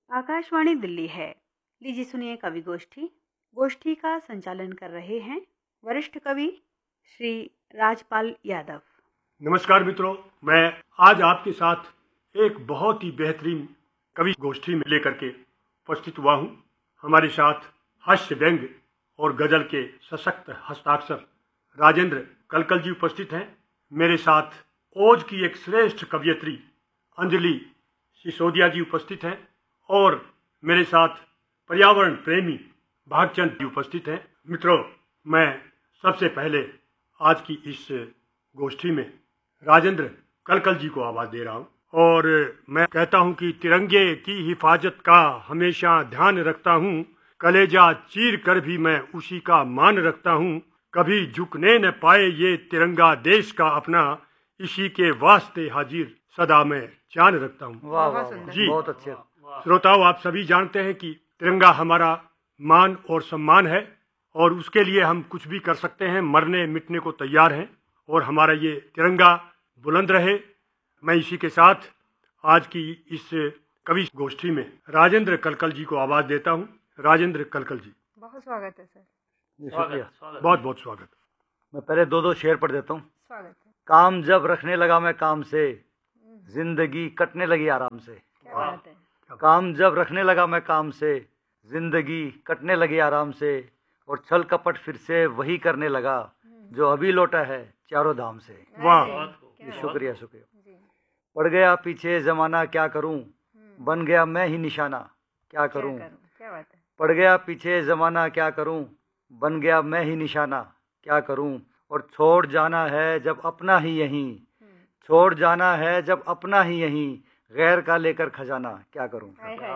आकाशवाणी दिल्ली है। लीजिए सुनिए कवि गोष्ठी। गोष्ठी का संचालन कर रहे हैं वरिष्ठ कवि श्री राजपाल यादव। नमस्कार मित्रों, मैं आज आपके साथ एक बहुत ही बेहतरीन कवि गोष्ठी में लेकर के उपस्थित हुआ हूँ। हमारे साथ हास्य व्यंग और गजल के सशक्त हस्ताक्षर राजेंद्र कलकल जी उपस्थित हैं। मेरे साथ ओज की एक श्रेष्ठ कवयित्री अंजलि सिसोदिया जी उपस्थित हैं और मेरे साथ पर्यावरण प्रेमी भागचंद जी उपस्थित हैं। मित्रों, मैं सबसे पहले आज की इस गोष्ठी में राजेंद्र कलकल जी को आवाज दे रहा हूँ और मैं कहता हूँ कि तिरंगे की हिफाजत का हमेशा ध्यान रखता हूँ, कलेजा चीर कर भी मैं उसी का मान रखता हूँ। कभी झुकने न पाए ये तिरंगा देश का अपना, इसी के वास्ते हाजिर सदा मैं जान रखता हूँ। वाह वाह जी, बहुत अच्छे। श्रोताओं, आप सभी जानते हैं कि तिरंगा हमारा मान और सम्मान है और उसके लिए हम कुछ भी कर सकते हैं, मरने मिटने को तैयार हैं और हमारा ये तिरंगा बुलंद रहे। मैं इसी के साथ आज की इस कवि गोष्ठी में राजेंद्र कलकल जी को आवाज देता हूँ। राजेंद्र कलकल जी, बहुत स्वागत है सर। जी शुक्रिया। बहुत बहुत स्वागत। मैं पहले दो शेर पढ़ देता हूँ। स्वागत है। काम जब रखने लगा मैं काम से, जिंदगी कटने लगी आराम से। क्या बात है। काम जब रखने लगा मैं काम से, जिंदगी कटने लगी आराम से, और छल कपट फिर से वही करने लगा जो अभी लौटा है चारों धाम से। वाह, जी शुक्रिया शुक्रिया। पड़ गया पीछे जमाना क्या करूं, बन गया मैं ही निशाना क्या करूं। क्या बात है। पड़ गया पीछे जमाना क्या करूं, बन गया मैं ही निशाना क्या करूं। और छोड़ जाना है जब अपना ही यहीं, छोड़ जाना है जब अपना ही यहीं, गैर का लेकर खजाना क्या करूं।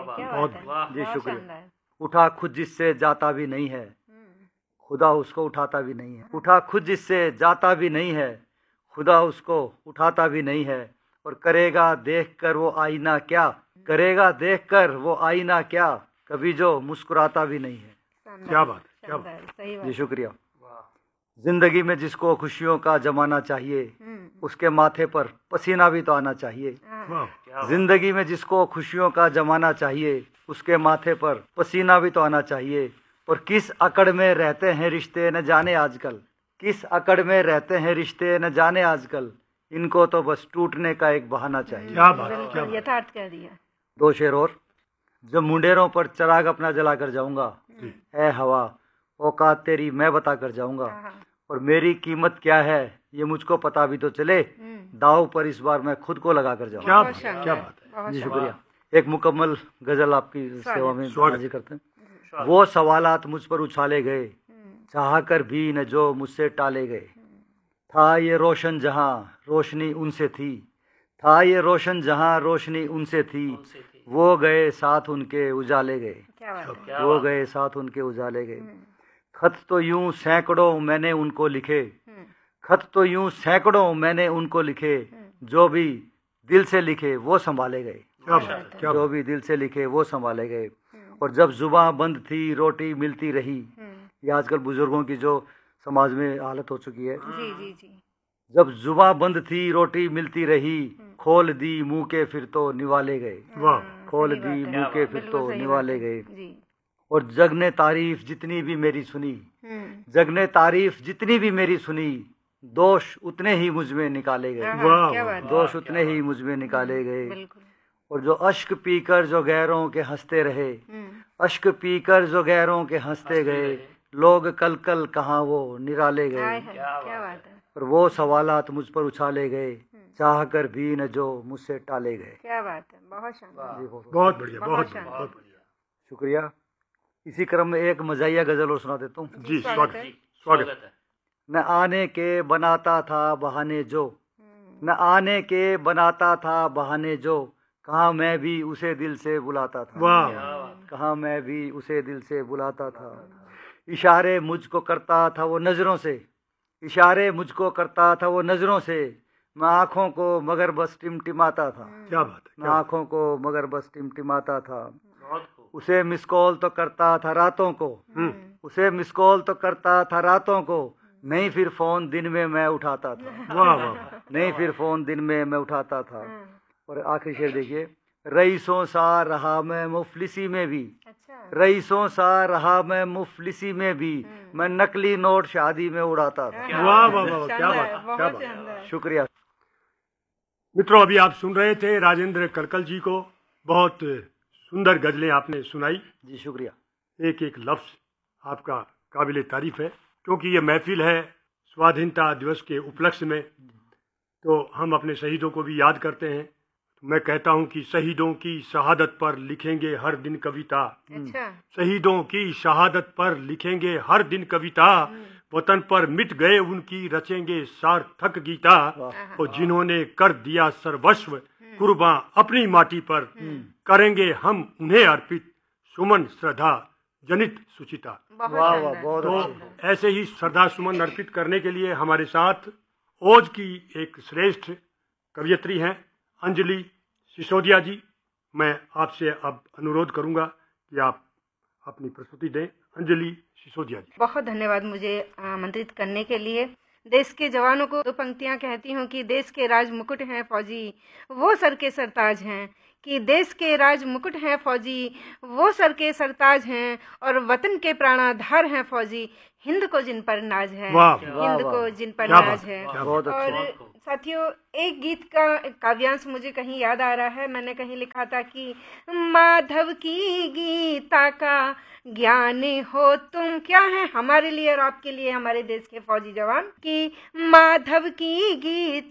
बहुत जी शुक्रिया। उठा खुद जिससे जाता भी नहीं है, खुदा उसको उठाता भी नहीं है। उठा खुद जिससे जाता भी नहीं है, खुदा उसको उठाता भी नहीं है। और करेगा देखकर वो आईना क्या, करेगा देखकर वो आईना क्या, कभी जो मुस्कुराता भी नहीं है। क्या बात, क्या बात। जी शुक्रिया। जिंदगी में जिसको खुशियों का जमाना चाहिए, उसके माथे पर पसीना भी तो आना चाहिए। जिंदगी में जिसको खुशियों का जमाना चाहिए, उसके माथे पर पसीना भी तो आना चाहिए। और किस अकड़ में रहते हैं रिश्ते न जाने आजकल, किस अकड़ में रहते हैं रिश्ते न जाने आजकल, इनको तो बस टूटने का एक बहाना चाहिए। क्या बात, क्या बात। यथार्थ कह दिया। दो शेर और। जब मुंडेरों पर चिराग अपना जला कर जाऊंगा, ऐ हवा औकात तेरी मैं बता कर जाऊंगा। और मेरी कीमत क्या है ये मुझको पता भी तो चले, दाव पर इस बार मैं खुद को लगा कर जाऊंगा। क्या बात, क्या बात है। जी शुक्रिया। एक मुकम्मल गजल आपकी सेवा में हाजिर करते हैं। वो सवालात मुझ पर उछाले गए, चाह कर भी न जो मुझसे टाले गए। था ये रोशन जहां रोशनी उनसे थी, था ये रोशन जहां रोशनी उनसे थी, वो गए साथ उनके उजाले गए। वो गए साथ उनके उजाले गए। खत तो यूं सैकड़ों मैंने उनको लिखे, खत तो यूं सैकड़ों मैंने उनको लिखे, जो भी दिल से लिखे वो संभाले गए। जो भी दिल से लिखे वो संभाले गए। और जब जुबां बंद थी रोटी मिलती रही, ये आजकल बुजुर्गों की जो समाज में हालत हो चुकी है। जी जी जी। जब जुबां बंद थी रोटी मिलती रही, खोल दी मुंह के फिर तो निवाले गए। खोल दी मुंह के फिर तो निवाले गए। और जग ने तारीफ जितनी भी मेरी सुनी, जग ने तारीफ जितनी भी मेरी सुनी, दोष उतने ही मुझ में निकाले गए। दोष उतने ही मुझ में निकाले गए। और जो अश्क पीकर जो गैरों के हंसते रहे, अश्क पीकर जो गैरों के हंसते गए, लोग कल कल कहाँ वो निराले गए। और वो सवालात मुझ पर उछाले गए, चाह कर भी न जो मुझसे टाले गए। क्या बात है। बहुत शानदार। बहुत बढ़िया, बहुत बढ़िया। शुक्रिया। इसी क्रम में एक मजाहिया गजल और सुना देता हूँ। जी स्वागत, स्वागत है। न आने के बनाता था बहाने जो, न आने के बनाता था बहाने जो, कहाँ मैं भी उसे दिल से बुलाता था। वाह, कहाँ मैं भी उसे दिल से बुलाता था। इशारे मुझको करता था वो नजरों से, इशारे मुझको करता था वो नजरों से, मैं आँखों को मगर बस टिमटिमाता था। क्या बात है। मैं आँखों को मगर बस टिमटिमाता था। उसे मिस कॉल तो करता था रातों को, उसे मिस कॉल तो करता था रातों को, नहीं फिर फोन दिन में मैं उठाता था। वाह वाह। नहीं फिर फोन दिन में मैं उठाता था। और आखिरी शेर देखिए। रईसों सा रहा मैं मुफलिसी में भी। अच्छा। रईसों सा रहा मैं मुफलिसी में भी, मैं नकली नोट शादी में उड़ाता था। वाह वाह वाह, क्या बात, क्या बात। शुक्रिया मित्रों, अभी आप सुन रहे थे राजेंद्र कलकल जी को। बहुत सुंदर गजलें आपने सुनाई जी, शुक्रिया। एक एक लफ्ज आपका काबिले तारीफ है, क्योंकि ये महफिल है स्वाधीनता दिवस के उपलक्ष्य में, तो हम अपने शहीदों को भी याद करते हैं। मैं कहता हूं कि शहीदों की शहादत पर लिखेंगे हर दिन कविता। अच्छा। शहीदों की शहादत पर लिखेंगे हर दिन कविता, वतन पर मिट गए उनकी रचेंगे सार्थक गीता। और जिन्होंने कर दिया सर्वस्व कुर्बान अपनी माटी पर, करेंगे हम उन्हें अर्पित सुमन श्रद्धा जनित सुचिता। वाह वाह, बहुत तो ऐसे ही श्रद्धा सुमन अर्पित करने के लिए हमारे साथ ओज की एक श्रेष्ठ कवयित्री हैं अंजलि सिसोदिया जी। मैं आपसे अब अनुरोध करूंगा कि आप अपनी प्रस्तुति दें। अंजलि सिसोदिया जी। बहुत धन्यवाद मुझे आमंत्रित करने के लिए। देश के जवानों को दो पंक्तियां कहती हूँ कि देश के राज मुकुट हैं फौजी, वो सर के सरताज हैं। कि देश के राज मुकुट हैं फौजी, वो सर के सरताज हैं, और वतन के प्राणाधार हैं फौजी, हिंद को जिन पर नाज है, हिंद को जिन पर नाज है। और साथियों, एक गीत का काव्यांश मुझे कहीं याद आ रहा है। मैंने कहीं लिखा था कि माधव की गीता का ज्ञान हो तुम। क्या है हमारे लिए और आपके लिए, हमारे देश के फौजी जवान, कि माधव की गीता